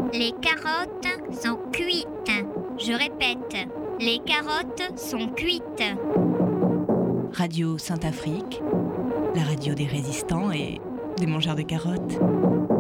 Les carottes sont cuites. Je répète, les carottes sont cuites. Radio Sainte-Afrique, la radio des résistants et des mangeurs de carottes.